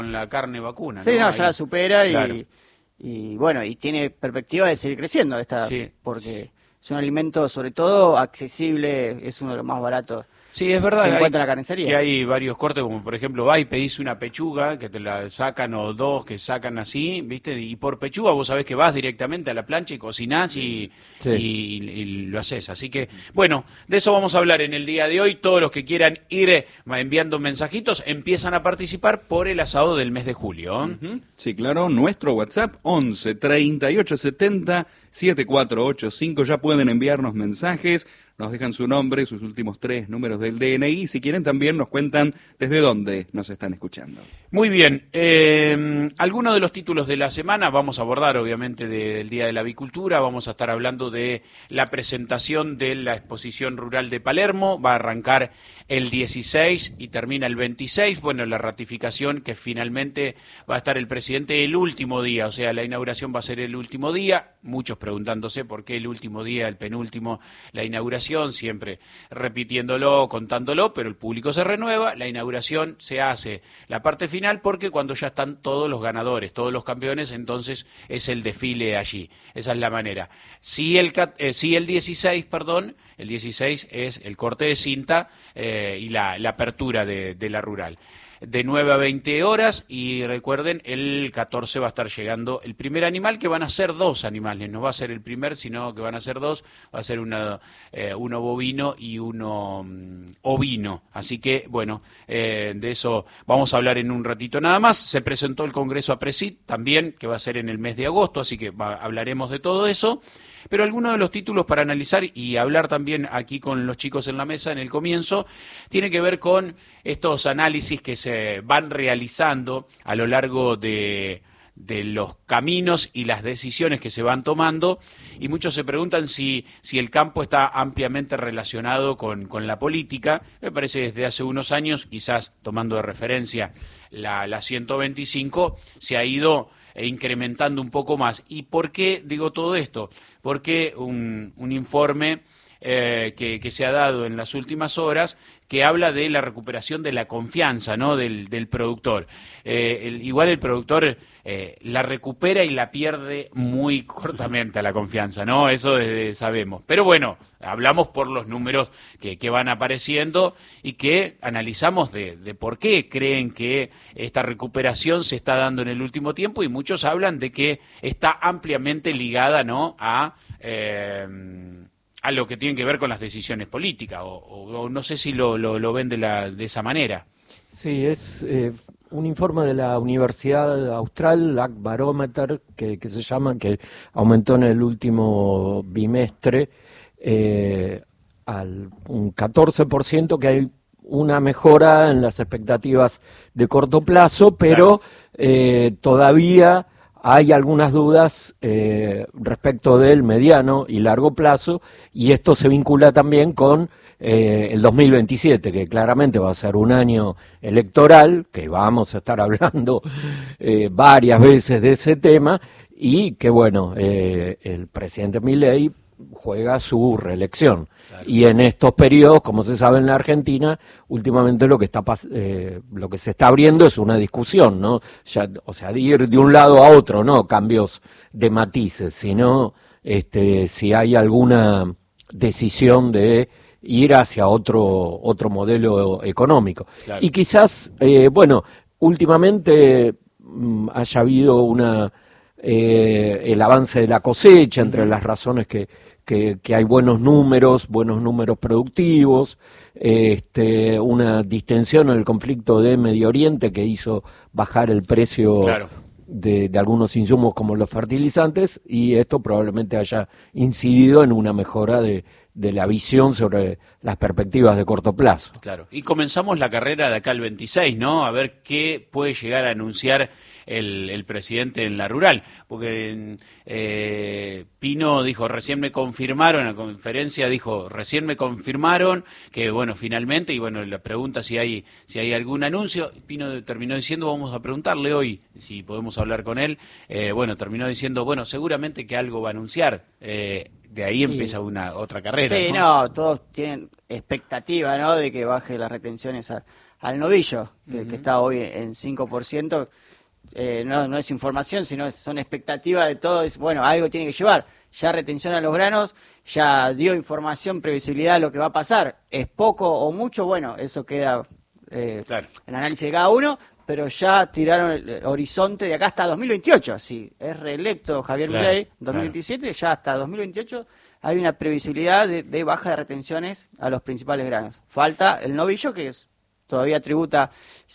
con la carne vacuna, Sí, ¿no? no, ya la supera claro. y bueno, y tiene perspectiva de seguir creciendo Sí. porque es un alimento sobre todo accesible, es uno de los más baratos Sí, es que verdad encuentra en la que carnicería. hay varios cortes, como por ejemplo, vas y pedís una pechuga, que te la sacan, o dos que sacan así, ¿viste? Y por pechuga vos sabés que vas directamente a la plancha y cocinás Sí. y lo haces. Así que, bueno, de eso vamos a hablar en el día de hoy. Todos los que quieran ir enviando mensajitos, empiezan a participar por el asado del mes de julio. Ujú. Sí, claro, nuestro WhatsApp 11 38 70 7485. Ya pueden enviarnos mensajes, nos dejan su nombre, sus últimos 3 números del DNI. Si quieren también nos cuentan desde dónde nos están escuchando. Muy bien, algunos de los títulos de la semana vamos a abordar obviamente del Día de la Avicultura, vamos a estar hablando de la presentación de la exposición rural de Palermo, va a arrancar el 16 y termina el 26, bueno, la ratificación que finalmente va a estar el presidente el último día, o sea, la inauguración va a ser el último día, muchos preguntándose por qué el último día, el penúltimo, la inauguración, siempre repitiéndolo, contándolo, pero el público se renueva, la inauguración se hace la parte final porque cuando ya están todos los ganadores, todos los campeones, entonces es el desfile allí, esa es la manera. Si el 16, perdón, el 16 es el corte de cinta y la apertura de la rural. De 9 a 20 horas y recuerden, el 14 va a estar llegando el primer animal, que van a ser 2 animales, no va a ser el primer, sino que van a ser 2, va a ser uno bovino y uno ovino, así que bueno, de eso vamos a hablar en un ratito nada más. Se presentó el Congreso APRESID también, que va a ser en el mes de agosto, así que hablaremos de todo eso. Pero algunos de los títulos para analizar y hablar también aquí con los chicos en la mesa en el comienzo, tiene que ver con estos análisis que se van realizando a lo largo de los caminos y las decisiones que se van tomando, y muchos se preguntan si el campo está ampliamente relacionado con la política. Me parece que desde hace unos años, quizás tomando de referencia la 125, se ha ido incrementando un poco más. ¿Y por qué digo todo esto? Porque un informe que se ha dado en las últimas horas, que habla de la recuperación de la confianza, ¿no?, del productor. Igual el productor la recupera y la pierde muy cortamente a la confianza, ¿no? Eso sabemos. Pero bueno, hablamos por los números que van apareciendo y que analizamos de por qué creen que esta recuperación se está dando en el último tiempo, y muchos hablan de que está ampliamente ligada, ¿no?, a lo que tiene que ver con las decisiones políticas, o no sé si lo ven de esa manera. Sí, es un informe de la Universidad Austral, Ag Barometer, que se llama, que aumentó en el último bimestre al un 14%, que hay una mejora en las expectativas de corto plazo, pero todavía hay algunas dudas respecto del mediano y largo plazo, y esto se vincula también con el 2027, que claramente va a ser un año electoral, que vamos a estar hablando varias veces de ese tema, y que bueno, el presidente Milei juega su reelección. Claro. Y en estos periodos, como se sabe en la Argentina, últimamente lo que se está abriendo es una discusión, ¿no? Ya, o sea, de ir de un lado a otro, no cambios de matices, sino si hay alguna decisión de ir hacia otro modelo económico. Claro. Y quizás, últimamente haya habido el avance de la cosecha, entre las razones que hay buenos números productivos, una distensión en el conflicto de Medio Oriente que hizo bajar el precio de algunos insumos como los fertilizantes, y esto probablemente haya incidido en una mejora de la visión sobre las perspectivas de corto plazo. Claro, y comenzamos la carrera de acá al 26, ¿no? A ver qué puede llegar a anunciar el presidente en la rural, porque Pino dijo, recién me confirmaron, en la conferencia dijo, recién me confirmaron que, bueno, finalmente, y bueno, la pregunta si hay algún anuncio, Pino terminó diciendo, vamos a preguntarle hoy si podemos hablar con él, terminó diciendo, bueno, seguramente que algo va a anunciar, de ahí empieza otra carrera. Sí, no, todos tienen expectativa, ¿no?, de que baje las retenciones al novillo, que está hoy en 5%. No es información, sino son expectativas de todo. Bueno, algo tiene que llevar. Ya retención a los granos, ya dio información, previsibilidad de lo que va a pasar. ¿Es poco o mucho? Bueno, eso queda en análisis de cada uno, pero ya tiraron el horizonte de acá hasta 2028. Si es reelecto Javier Milei 2027, ya hasta 2028 hay una previsibilidad de baja de retenciones a los principales granos. Falta el novillo, que todavía tributa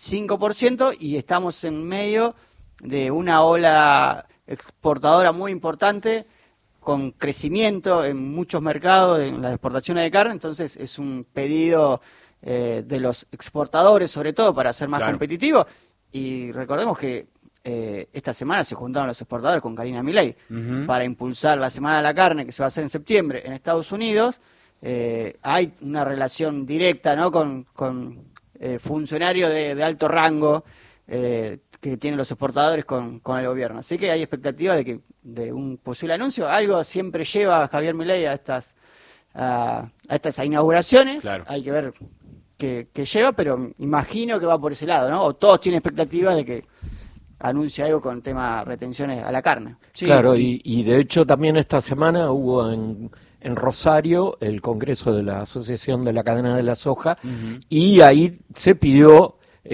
5%, y estamos en medio de una ola exportadora muy importante, con crecimiento en muchos mercados, en las exportaciones de carne. Entonces es un pedido de los exportadores, sobre todo, para ser más competitivos. Y recordemos que esta semana se juntaron los exportadores con Karina Milei para impulsar la Semana de la Carne, que se va a hacer en septiembre en Estados Unidos. Hay una relación directa, ¿no?, con funcionarios de alto rango que tienen los exportadores con el gobierno. Así que hay expectativa de un posible anuncio. Algo siempre lleva a Javier Milei a estas inauguraciones. Hay que ver qué lleva, pero imagino que va por ese lado, ¿no? O todos tienen expectativa de que anuncie algo con el tema retenciones a la carne. Sí. Claro, y de hecho también esta semana hubo en Rosario el Congreso de la Asociación de la Cadena de la Soja, y ahí se pidió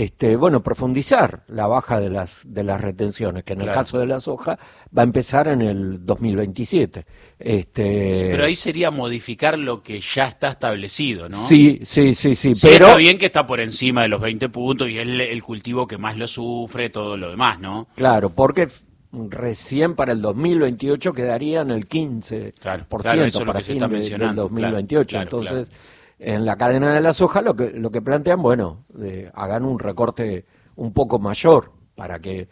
profundizar la baja de las retenciones, que en el caso de la soja va a empezar en el 2027. Sí, pero ahí sería modificar lo que ya está establecido, ¿no? Sí. Sí, pero está bien que está por encima de los 20 puntos y es el cultivo que más lo sufre, todo lo demás, ¿no? Claro, porque recién para el 2028 quedarían el 15% para fin del 2028. Entonces, en la cadena de la soja lo que plantean, hagan un recorte un poco mayor para que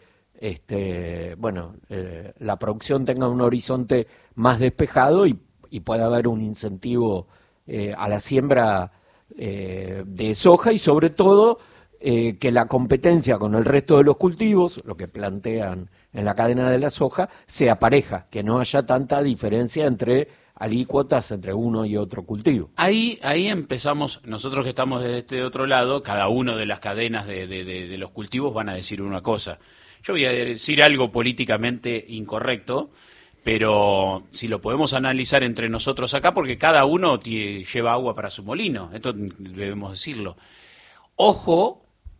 la producción tenga un horizonte más despejado y pueda haber un incentivo a la siembra de soja, y sobre todo que la competencia con el resto de los cultivos, lo que plantean en la cadena de la soja, sea pareja, que no haya tanta diferencia entre alícuotas entre uno y otro cultivo. Ahí empezamos, nosotros que estamos de este otro lado, cada uno de las cadenas de los cultivos van a decir una cosa. Yo voy a decir algo políticamente incorrecto, pero si lo podemos analizar entre nosotros acá, porque cada uno lleva agua para su molino, esto debemos decirlo. Ojo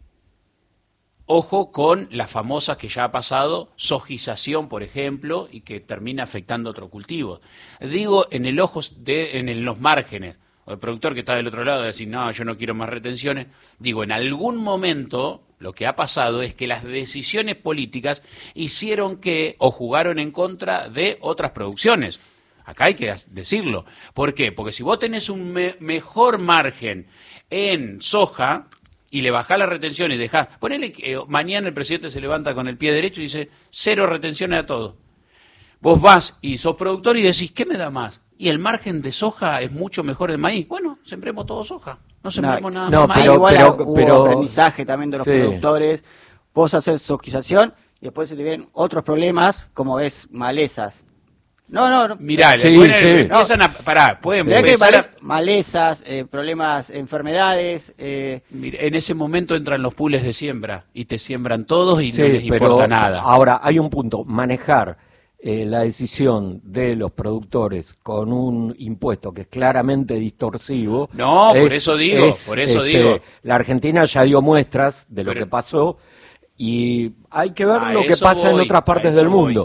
con las famosas que ya ha pasado, sojización, por ejemplo, y que termina afectando a otros cultivos. Digo, en los márgenes, o el productor que está del otro lado de decir, no, yo no quiero más retenciones. Digo, en algún momento lo que ha pasado es que las decisiones políticas hicieron o jugaron en contra de otras producciones. Acá hay que decirlo. ¿Por qué? Porque si vos tenés un mejor margen en soja y le bajás la retención y dejás, ponele que mañana el presidente se levanta con el pie derecho y dice 0 retenciones a todo. Vos vas y sos productor y decís, ¿qué me da más? Y el margen de soja es mucho mejor de maíz. Bueno, sembremos todo soja, no sembremos nada más maíz. Hubo aprendizaje también de los productores. Vos haces sojización y después se te vienen otros problemas, como es malezas. No. Mirá, empiezan pueden empezar malezas, problemas, enfermedades. En ese momento entran los pools de siembra y te siembran todos y no les importa nada. Ahora, hay un punto, manejar la decisión de los productores con un impuesto que es claramente distorsivo. No, por eso digo. La Argentina ya dio muestras de lo que pasó. Y hay que ver lo que pasa en otras partes del mundo.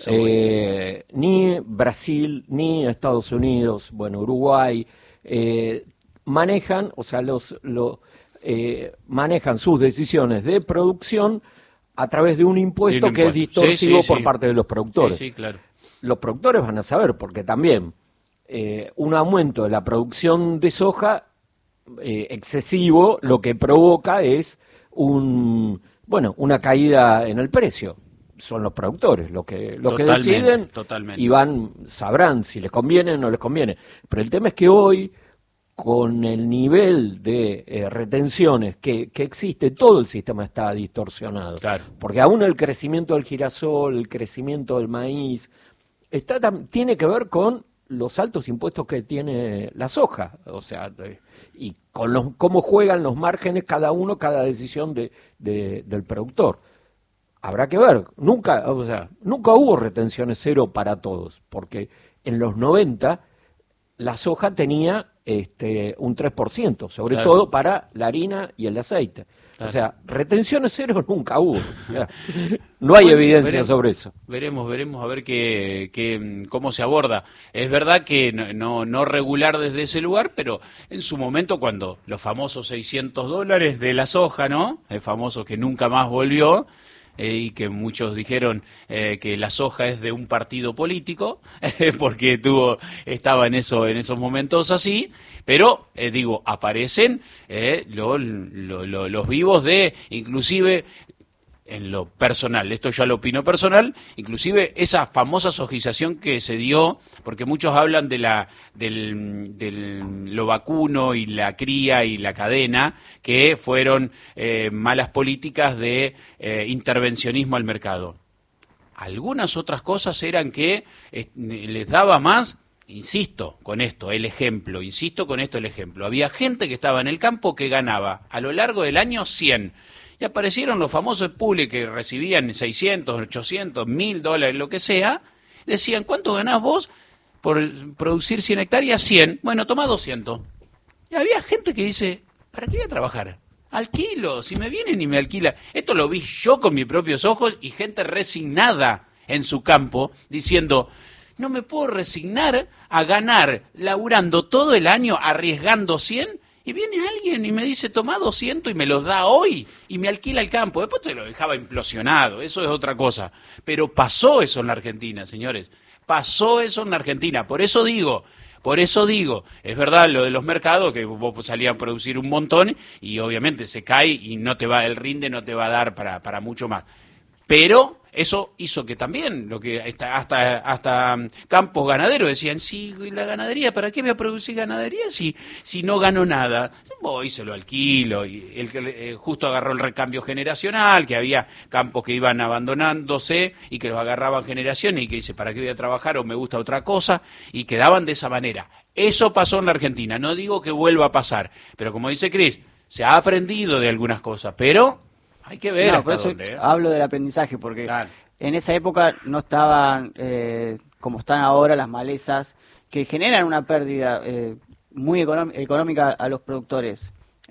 Ni Brasil, ni Estados Unidos, Uruguay, manejan sus decisiones de producción a través de un impuesto que es distorsivo por parte de los productores. Sí, claro. Los productores van a saber, porque también un aumento de la producción de soja excesivo lo que provoca es una caída en el precio. Son los productores los que deciden. Totalmente. Y sabrán si les conviene o no les conviene. Pero el tema es que hoy, con el nivel de retenciones que existe, todo el sistema está distorsionado. Claro. Porque aún el crecimiento del girasol, el crecimiento del maíz, tiene que ver con los altos impuestos que tiene la soja, o sea, y con cómo juegan los márgenes cada uno, cada decisión del productor. Habrá que ver, nunca hubo retenciones cero para todos, porque en los 90 la soja tenía un 3%, sobre claro. todo para la harina y el aceite. Claro. O sea, retenciones cero nunca hubo. O sea, no hay evidencia sobre eso. Veremos a ver cómo se aborda. Es verdad que no regular desde ese lugar, pero en su momento cuando los famosos $600 de la soja, ¿no? El famoso que nunca más volvió, y que muchos dijeron que la soja es de un partido político, porque estaba en esos momentos así, pero aparecen los vivos inclusive en lo personal, esto ya lo opino personal, inclusive esa famosa sojización que se dio, porque muchos hablan de lo vacuno y la cría y la cadena, que fueron malas políticas de intervencionismo al mercado. Algunas otras cosas eran que les daba más, insisto con esto el ejemplo. Había gente que estaba en el campo que ganaba a lo largo del año 100. Y aparecieron los famosos pules que recibían 600, 800, $1.000, lo que sea. Decían, ¿cuánto ganás vos por producir 100 hectáreas? 100. Bueno, toma 200. Y había gente que dice, ¿para qué voy a trabajar? Alquilo, si me vienen y me alquilan. Esto lo vi yo con mis propios ojos y gente resignada en su campo diciendo, no me puedo resignar a ganar laburando todo el año, arriesgando 100. Y viene alguien y me dice, toma 200 y me los da hoy y me alquila el campo. Después te lo dejaba implosionado, eso es otra cosa. Pero pasó eso en la Argentina, señores. Pasó eso en la Argentina. Por eso digo, es verdad lo de los mercados, que vos salías a producir un montón y obviamente se cae y el rinde no te va a dar para mucho más. Pero eso hizo que también, hasta campos ganaderos decían, sí, la ganadería, ¿para qué voy a producir ganadería si no gano nada? Voy, se lo alquilo, y justo agarró el recambio generacional, que había campos que iban abandonándose y que los agarraban generaciones y que dice, ¿para qué voy a trabajar o me gusta otra cosa? Y quedaban de esa manera. Eso pasó en la Argentina, no digo que vuelva a pasar, pero como dice Cris, se ha aprendido de algunas cosas, pero hay que ver hasta dónde. Hablo del aprendizaje, porque claro, en esa época no estaban como están ahora las malezas, que generan una pérdida muy económica a los productores.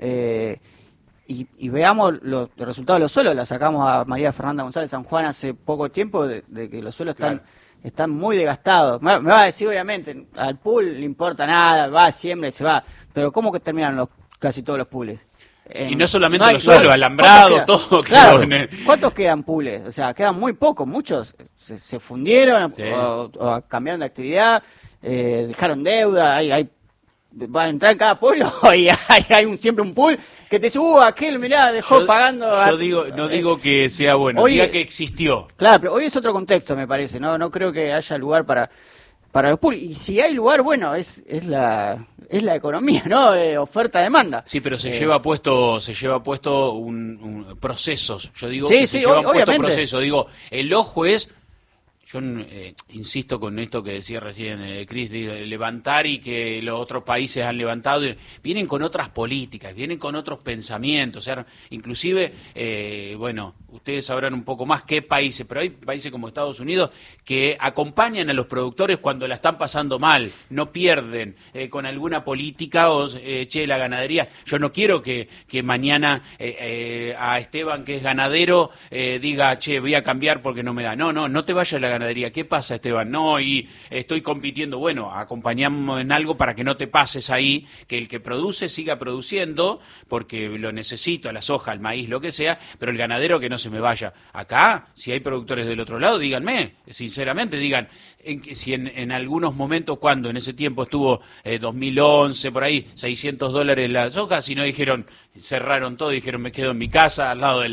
Y veamos los resultados de los suelos. La sacamos a María Fernanda González San Juan hace poco tiempo, de que los suelos están muy desgastados. Me va a decir, obviamente, al pool le importa nada, va, siembra y se va. Pero ¿cómo que terminan casi todos los pools? Y no solamente los suelos, alambrado, todo. Claro, ¿cuántos quedan pools? O sea, quedan muy pocos, muchos se fundieron, sí, o cambiaron de actividad, dejaron deuda, va a entrar en cada pueblo y hay siempre un pool que te dice, aquel, mirá, dejó pagando. No digo que sea bueno, hoy, diga que existió. Claro, pero hoy es otro contexto, me parece, no creo que haya lugar para los pools. Y si hay lugar, bueno, es la economía, ¿no? Oferta-demanda. Sí, pero se lleva puesto un procesos. Yo digo sí, que se llevan puesto obviamente. Procesos. Digo, el ojo es, yo insisto con esto que decía recién Cris, de levantar y que los otros países han levantado, vienen con otras políticas, vienen con otros pensamientos, o sea, inclusive, bueno, ustedes sabrán un poco más qué países, pero hay países como Estados Unidos que acompañan a los productores cuando la están pasando mal, no pierden con alguna política o, la ganadería, yo no quiero que mañana a Esteban, que es ganadero, diga, voy a cambiar porque no me da, no te vayas a la ganadería. ¿Qué pasa, Esteban? No, y estoy compitiendo. Bueno, acompañamos en algo para que no te pases ahí, que el que produce siga produciendo, porque lo necesito, la soja, el maíz, lo que sea, pero el ganadero que no se me vaya. Acá, si hay productores del otro lado, díganme, sinceramente, digan, si en algunos momentos, cuando en ese tiempo estuvo 2011, por ahí, $600 la soja, si no dijeron, cerraron todo, dijeron, me quedo en mi casa, al lado de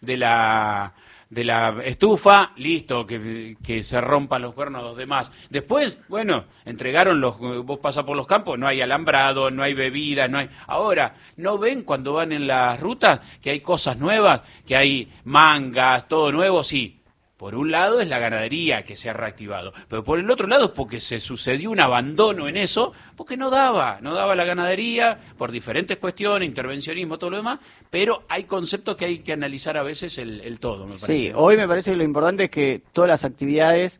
la estufa, listo, que se rompan los cuernos los demás. Después, bueno, entregaron vos pasás por los campos, no hay alambrado, no hay bebida, no hay... Ahora, ¿no ven cuando van en las rutas que hay cosas nuevas, que hay mangas, todo nuevo? Sí, Por un lado es la ganadería que se ha reactivado, pero por el otro lado es porque se sucedió un abandono en eso, porque no daba la ganadería por diferentes cuestiones, intervencionismo, todo lo demás, pero hay conceptos que hay que analizar a veces el todo, me parece. Sí, hoy me parece que lo importante es que todas las actividades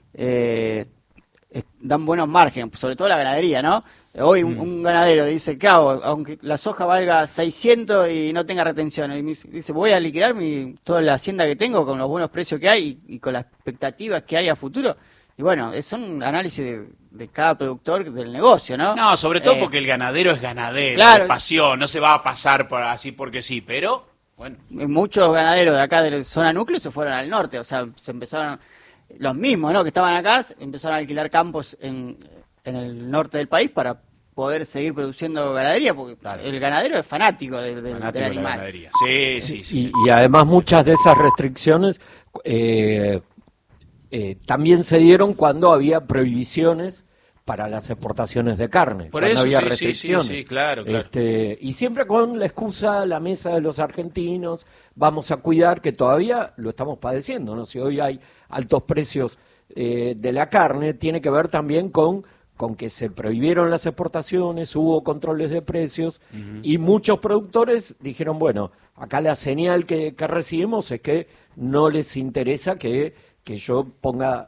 dan buenos márgenes, sobre todo la ganadería, ¿no? Hoy un ganadero dice, ¿qué hago? Aunque la soja valga 600 y no tenga retención, y dice, voy a liquidar toda la hacienda que tengo con los buenos precios que hay y con las expectativas que hay a futuro. Y bueno, son análisis de cada productor del negocio, ¿no? No, sobre todo porque el ganadero es ganadero, claro, de pasión, no se va a pasar por así porque sí, pero bueno. Muchos ganaderos de acá de la zona núcleo se fueron al norte, o sea, se empezaron, los mismos, ¿no? Que estaban acá, empezaron a alquilar campos en el norte del país para poder seguir produciendo ganadería, porque claro, el ganadero es fanático del animal. Sí. Y además muchas de esas restricciones también se dieron cuando había prohibiciones para las exportaciones de carne, por cuando eso, había restricciones. Sí, claro. Y siempre con la excusa, la mesa de los argentinos, vamos a cuidar, que todavía lo estamos padeciendo, ¿no? Si hoy hay altos precios de la carne, tiene que ver también con que se prohibieron las exportaciones, hubo controles de precios, y muchos productores dijeron, bueno, acá la señal que recibimos es que no les interesa que yo ponga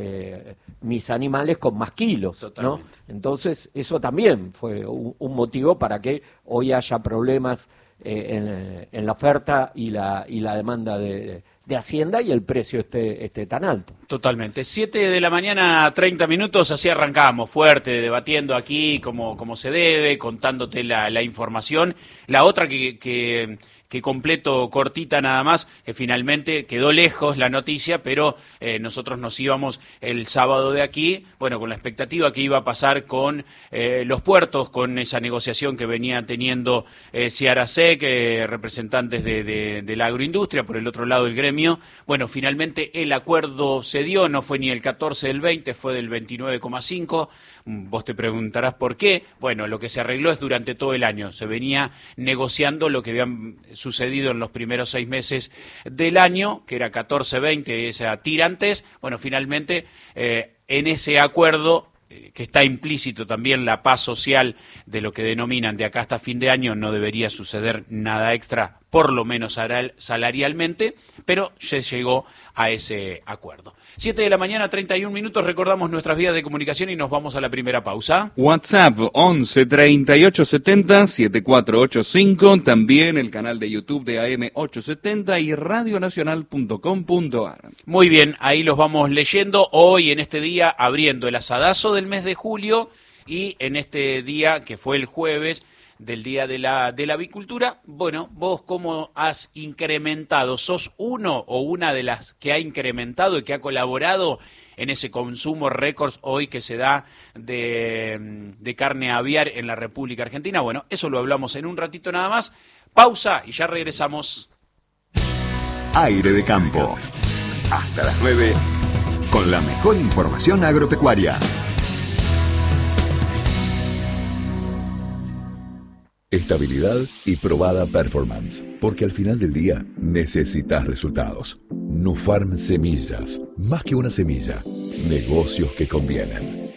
mis animales con más kilos, ¿no? Entonces, eso también fue un motivo para que hoy haya problemas en la oferta y la demanda de Hacienda y el precio esté tan alto. Totalmente. 7 de la mañana, 30 minutos, así arrancamos, fuerte, debatiendo aquí como se debe, contándote la información. La otra que completo cortita nada más, que finalmente quedó lejos la noticia, pero nosotros nos íbamos el sábado de aquí, bueno, con la expectativa que iba a pasar con los puertos, con esa negociación que venía teniendo Ciarasec, representantes de la agroindustria, por el otro lado el gremio. Bueno, finalmente el acuerdo se dio, no fue ni el 14 del 20, fue del 29,5. Vos te preguntarás por qué. Bueno, lo que se arregló es durante todo el año. Se venía negociando lo que habían sucedido en los primeros 6 meses del año, que era 14-20, esa tirantes. Bueno, finalmente en ese acuerdo, que está implícito también la paz social de lo que denominan de acá hasta fin de año, no debería suceder nada extra, por lo menos salarialmente, pero se llegó a ese acuerdo. 7 de la mañana, 31 minutos, recordamos nuestras vías de comunicación y nos vamos a la primera pausa. WhatsApp 11 38 70 7485, también el canal de YouTube de AM 870 y radionacional.com.ar. Muy bien, ahí los vamos leyendo. Hoy en este día abriendo el asadazo del mes de julio y en este día que fue el jueves del Día de la Avicultura. Bueno, vos cómo has incrementado, sos uno o una de las que ha incrementado y que ha colaborado en ese consumo récord hoy que se da de carne aviar en la República Argentina. Bueno, eso lo hablamos en un ratito nada más. Pausa y ya regresamos. Aire de Campo. Hasta las 9 con la mejor información agropecuaria. Estabilidad y probada performance, porque al final del día necesitas resultados. Nufarm Semillas, más que una semilla, negocios que convienen.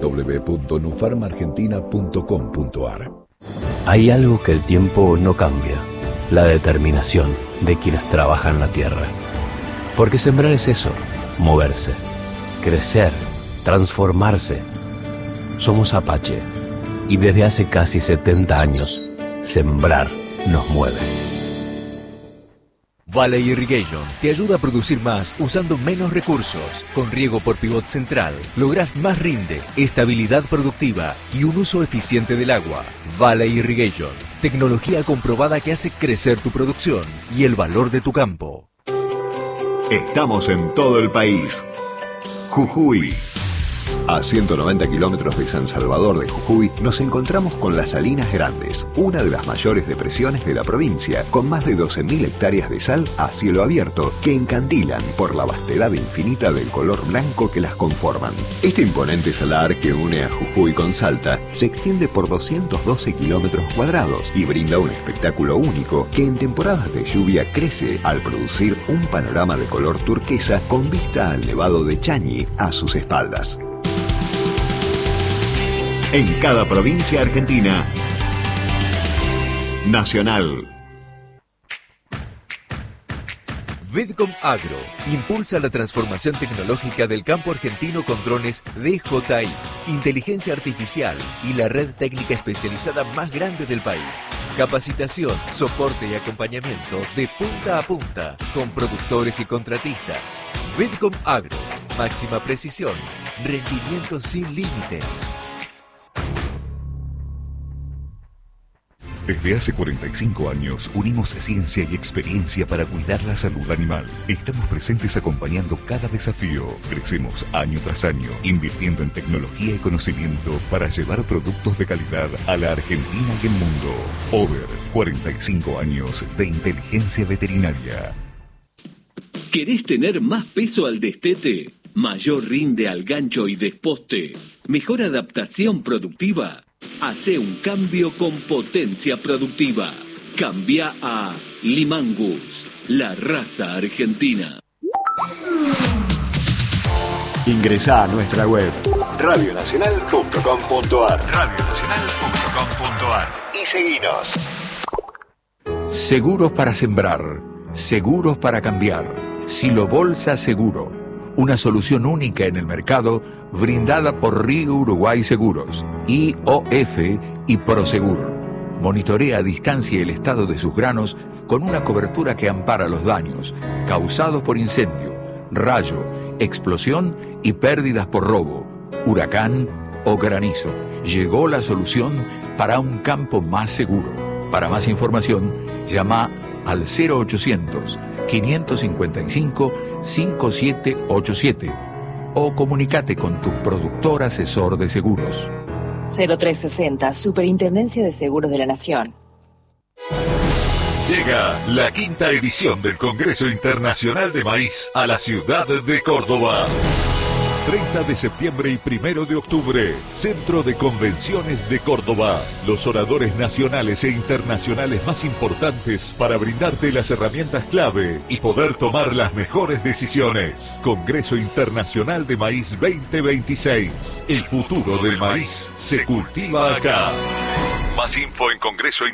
www.nufarmargentina.com.ar. Hay algo que el tiempo no cambia, la determinación de quienes trabajan la tierra. Porque sembrar es eso, moverse, crecer, transformarse. Somos Apache. Y desde hace casi 70 años, sembrar nos mueve. Valley Irrigation te ayuda a producir más usando menos recursos. Con riego por pivot central, lográs más rinde, estabilidad productiva y un uso eficiente del agua. Valley Irrigation, tecnología comprobada que hace crecer tu producción y el valor de tu campo. Estamos en todo el país. Jujuy, A 190 kilómetros de San Salvador de Jujuy nos encontramos con las Salinas Grandes, una de las mayores depresiones de la provincia, con más de 12.000 hectáreas de sal a cielo abierto que encandilan por la vastedad infinita del color blanco que las conforman. Este imponente salar que une a Jujuy con Salta se extiende por 212 kilómetros cuadrados y brinda un espectáculo único que en temporadas de lluvia crece al producir un panorama de color turquesa con vista al Nevado de Chañi a sus espaldas. En cada provincia argentina, Nacional. Vidcom Agro impulsa la transformación tecnológica del campo argentino con drones DJI, inteligencia artificial y la red técnica especializada más grande del país. Capacitación, soporte y acompañamiento de punta a punta con productores y contratistas. Vidcom Agro, máxima precisión, rendimiento sin límites. Desde hace 45 años unimos ciencia y experiencia para cuidar la salud animal. Estamos presentes acompañando cada desafío. Crecemos año tras año, invirtiendo en tecnología y conocimiento para llevar productos de calidad a la Argentina y el mundo. Over, 45 años de inteligencia veterinaria. ¿Querés tener más peso al destete? ¿Mayor rinde al gancho y desposte? ¿Mejor adaptación productiva? Hace un cambio con potencia productiva. Cambia a Limangus, la raza argentina. Ingresá a nuestra web radionacional.com.ar y seguinos. Seguros para sembrar, seguros para cambiar. Silo Bolsa Seguro, una solución única en el mercado brindada por Río Uruguay Seguros, IOF y Prosegur. Monitorea a distancia el estado de sus granos con una cobertura que ampara los daños causados por incendio, rayo, explosión y pérdidas por robo, huracán o granizo. Llegó la solución para un campo más seguro. Para más información, llama al 0800-555-5787 o comunícate con tu productor asesor de seguros. 0360, Superintendencia de Seguros de la Nación. Llega la 5ª edición del Congreso Internacional de Maíz a la ciudad de Córdoba. 30 de septiembre y 1 de octubre, Centro de Convenciones de Córdoba. Los oradores nacionales e internacionales más importantes para brindarte las herramientas clave y poder tomar las mejores decisiones. Congreso Internacional de Maíz 2026. El futuro del maíz se cultiva acá. Más info en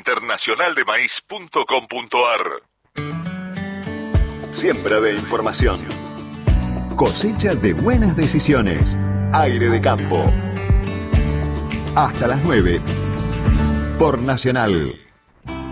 congresointernacionaldemaíz.com.ar. Siembra de información. Cosecha de buenas decisiones. Aire de campo. Hasta las 9. Por Nacional.